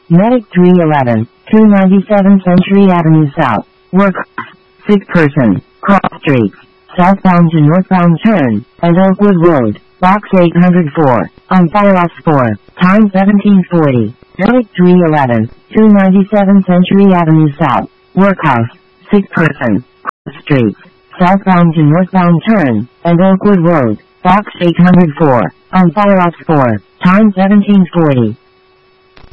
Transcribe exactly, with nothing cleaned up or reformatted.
Medic three eleven, two ninety-seven Century Avenue South. Workhouse. Sick person. Cross streets. Southbound to northbound turn, and Oakwood Road. Box eight hundred four. On Firehouse four. Time seventeen forty. Medic three eleven, two ninety-seven Century Avenue South. Workhouse. Sick person. Cross streets. Southbound to northbound turn, and Oakwood Road. Box eight hundred four. On Firehouse four. Time seventeen forty.